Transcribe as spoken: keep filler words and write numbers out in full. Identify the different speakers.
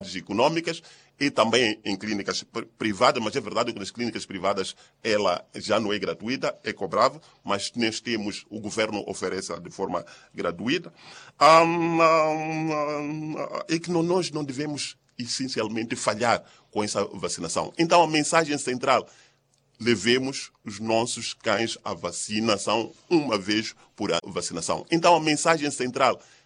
Speaker 1: atividades econômicas e também em clínicas privadas, mas é verdade que nas clínicas privadas ela já não é gratuita, é cobrável, mas nós temos, o governo oferece de forma gratuita. Um, um, um, é que nós não devemos essencialmente falhar com essa vacinação. Então a mensagem central: levemos os nossos cães à vacinação uma vez por vacinação. Então a mensagem central